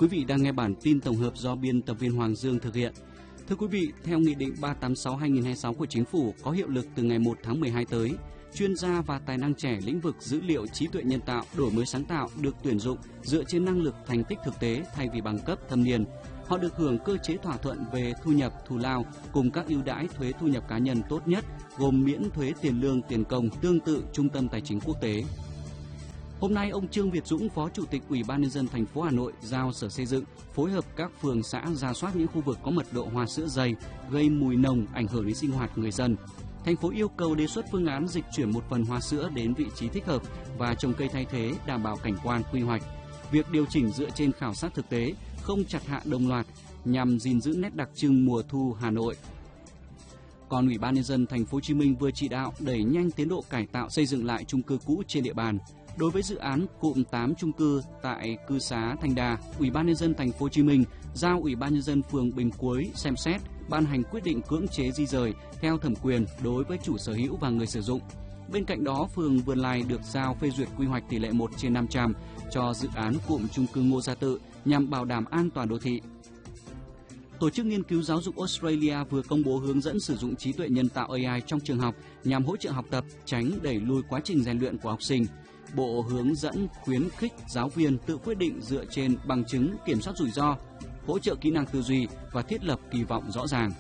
Quý vị đang nghe bản tin tổng hợp do biên tập viên Hoàng Dương thực hiện. Thưa quý vị, theo Nghị định 386/2026 của Chính phủ có hiệu lực từ ngày 1 tháng 12 tới, chuyên gia và tài năng trẻ lĩnh vực dữ liệu trí tuệ nhân tạo, đổi mới sáng tạo được tuyển dụng dựa trên năng lực thành tích thực tế thay vì bằng cấp thâm niên. Họ được hưởng cơ chế thỏa thuận về thu nhập, thù lao cùng các ưu đãi thuế thu nhập cá nhân tốt nhất, gồm miễn thuế tiền lương, tiền công tương tự Trung tâm Tài chính Quốc tế. Hôm nay, ông Trương Việt Dũng, Phó Chủ tịch Ủy ban nhân dân thành phố Hà Nội giao Sở Xây dựng phối hợp các phường xã rà soát những khu vực có mật độ hoa sữa dày, gây mùi nồng ảnh hưởng đến sinh hoạt người dân. Thành phố yêu cầu đề xuất phương án dịch chuyển một phần hoa sữa đến vị trí thích hợp và trồng cây thay thế đảm bảo cảnh quan quy hoạch. Việc điều chỉnh dựa trên khảo sát thực tế, không chặt hạ đồng loạt nhằm gìn giữ nét đặc trưng mùa thu Hà Nội. Còn Ủy ban nhân dân thành phố Hồ Chí Minh vừa chỉ đạo đẩy nhanh tiến độ cải tạo xây dựng lại chung cư cũ trên địa bàn. Đối với dự án cụm 8 chung cư tại cư xá Thanh Đa, Ủy ban nhân dân thành phố Hồ Chí Minh giao Ủy ban nhân dân phường Bình Quế xem xét ban hành quyết định cưỡng chế di dời theo thẩm quyền đối với chủ sở hữu và người sử dụng. Bên cạnh đó, phường Vườn Lài được giao phê duyệt quy hoạch tỷ lệ 1/500 cho dự án cụm chung cư Ngô Gia Tự nhằm bảo đảm an toàn đô thị. Tổ chức nghiên cứu giáo dục Australia vừa công bố hướng dẫn sử dụng trí tuệ nhân tạo AI trong trường học nhằm hỗ trợ học tập, tránh đẩy lùi quá trình rèn luyện của học sinh. Bộ hướng dẫn khuyến khích giáo viên tự quyết định dựa trên bằng chứng, kiểm soát rủi ro, hỗ trợ kỹ năng tư duy và thiết lập kỳ vọng rõ ràng.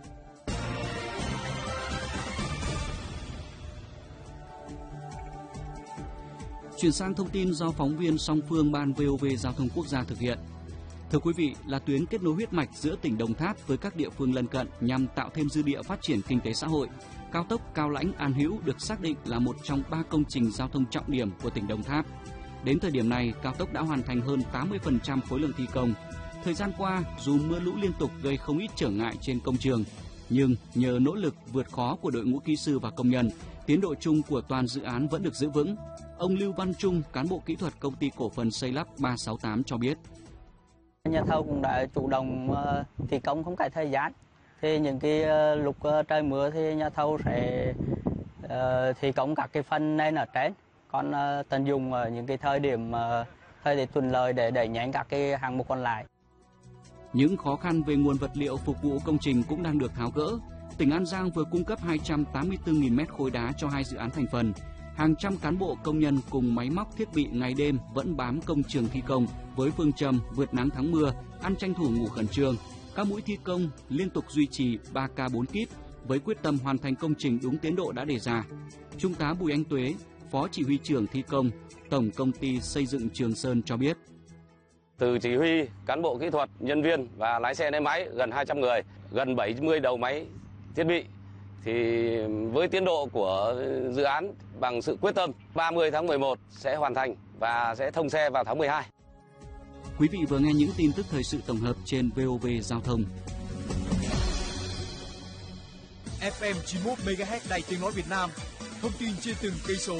Chuyển sang thông tin do phóng viên Song Phương Ban VOV Giao thông Quốc gia thực hiện. Thưa quý vị, là tuyến kết nối huyết mạch giữa tỉnh Đồng Tháp với các địa phương lân cận nhằm tạo thêm dư địa phát triển kinh tế xã hội. Cao tốc Cao Lãnh - An Hữu được xác định là một trong 3 công trình giao thông trọng điểm của tỉnh Đồng Tháp. Đến thời điểm này, cao tốc đã hoàn thành hơn 80% khối lượng thi công. Thời gian qua, dù mưa lũ liên tục gây không ít trở ngại trên công trường, nhưng nhờ nỗ lực vượt khó của đội ngũ kỹ sư và công nhân, tiến độ chung của toàn dự án vẫn được giữ vững. Ông Lưu Văn Trung, cán bộ kỹ thuật công ty cổ phần xây lắp 368 cho biết. Nhà thầu cũng đã chủ động thi công không cải thời gian. Thì những cái lúc trời mưa thì nhà thầu sẽ thi công các cái phần nền ở trên, còn tận dụng những cái thời điểm thuận lợi để đẩy nhanh các cái hạng mục còn lại. Những khó khăn về nguồn vật liệu phục vụ công trình cũng đang được tháo gỡ. Tỉnh An Giang vừa cung cấp 284.000 mét khối đá cho 2 dự án thành phần. Hàng trăm cán bộ công nhân cùng máy móc thiết bị ngày đêm vẫn bám công trường thi công với phương châm vượt nắng thắng mưa, ăn tranh thủ ngủ khẩn trương. Các mũi thi công liên tục duy trì 3K 4 kíp với quyết tâm hoàn thành công trình đúng tiến độ đã đề ra. Trung tá Bùi Anh Tuế, Phó Chỉ huy trưởng thi công, Tổng Công ty Xây dựng Trường Sơn cho biết. Từ chỉ huy, cán bộ kỹ thuật, nhân viên và lái xe lái máy gần 200 người, gần 70 đầu máy thiết bị. Thì với tiến độ của dự án bằng sự quyết tâm, 30 tháng 11 sẽ hoàn thành và sẽ thông xe vào tháng 12. Quý vị vừa nghe những tin tức thời sự tổng hợp trên VOV Giao thông. FM 91 MHz Đài Tiếng nói Việt Nam, thông tin trên từng cây số.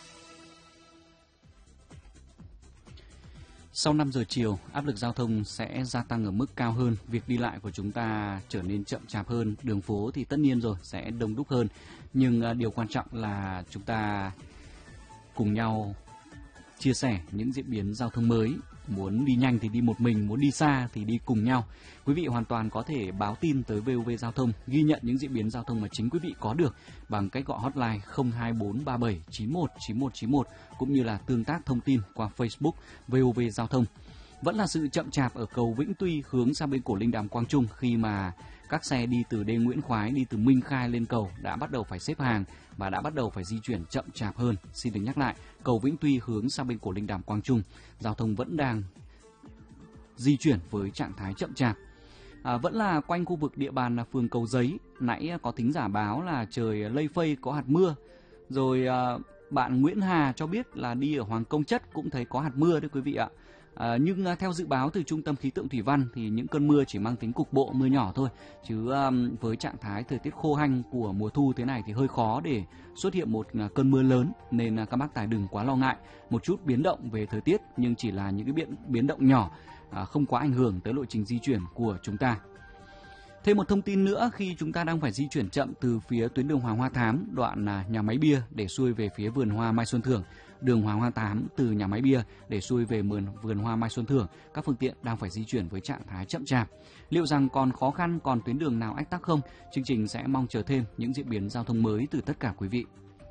Sau 5 giờ chiều, áp lực giao thông sẽ gia tăng ở mức cao hơn, việc đi lại của chúng ta trở nên chậm chạp hơn, đường phố thì tất nhiên rồi sẽ đông đúc hơn, nhưng điều quan trọng là chúng ta cùng nhau chia sẻ những diễn biến giao thông mới. Muốn đi nhanh thì đi một mình, muốn đi xa thì đi cùng nhau. Quý vị hoàn toàn có thể báo tin tới VOV Giao thông, ghi nhận những diễn biến giao thông mà chính quý vị có được bằng cách gọi hotline 02437 91 91 91 cũng như là tương tác thông tin qua Facebook VOV Giao thông. Vẫn là sự chậm chạp ở cầu Vĩnh Tuy hướng sang bên cổ Linh Đàm Quang Trung khi mà các xe đi từ đê Nguyễn Khoái, đi từ Minh Khai lên cầu đã bắt đầu phải xếp hàng và đã bắt đầu phải di chuyển chậm chạp hơn. Xin được nhắc lại, cầu Vĩnh Tuy hướng sang bên cổ Linh Đàm Quang Trung, giao thông vẫn đang di chuyển với trạng thái chậm chạp. Vẫn là quanh khu vực địa bàn là phường Cầu Giấy, nãy có thính giả báo là trời lây phây có hạt mưa. Rồi bạn Nguyễn Hà cho biết là đi ở Hoàng Công Chất cũng thấy có hạt mưa đấy quý vị ạ. Nhưng theo dự báo từ Trung tâm Khí tượng Thủy văn thì những cơn mưa chỉ mang tính cục bộ, mưa nhỏ thôi. Chứ với trạng thái thời tiết khô hanh của mùa thu thế này thì hơi khó để xuất hiện một cơn mưa lớn. Nên các bác tài đừng quá lo ngại. Một chút biến động về thời tiết nhưng chỉ là những cái biến động nhỏ, không quá ảnh hưởng tới lộ trình di chuyển của chúng ta. Thêm một thông tin nữa, khi chúng ta đang phải di chuyển chậm từ phía tuyến đường Hoàng Hoa Thám, đoạn nhà máy bia để xuôi về phía vườn hoa Mai Xuân Thưởng, đường Hoàng Hoa Thám từ nhà máy bia để xuôi về vườn hoa Mai Xuân Thưởng, các phương tiện đang phải di chuyển với trạng thái chậm chạp. Liệu rằng còn khó khăn, còn tuyến đường nào ách tắc không? Chương trình sẽ mong chờ thêm những diễn biến giao thông mới từ tất cả quý vị.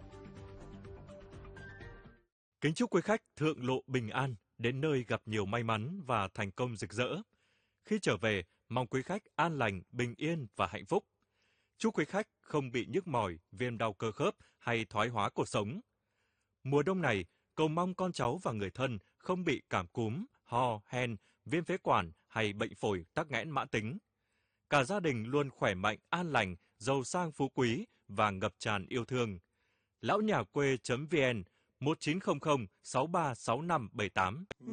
Kính chúc quý khách thượng lộ bình an, đến nơi gặp nhiều may mắn và thành công rực rỡ. Khi trở về, mong quý khách an lành, bình yên và hạnh phúc. Chúc quý khách không bị nhức mỏi, viêm đau cơ khớp hay thoái hóa cột sống. Mùa đông này, cầu mong con cháu và người thân không bị cảm cúm, ho, hen, viêm phế quản hay bệnh phổi tắc nghẽn mãn tính. Cả gia đình luôn khỏe mạnh, an lành, giàu sang phú quý và ngập tràn yêu thương. Lão nhà quê.vn 1900 636578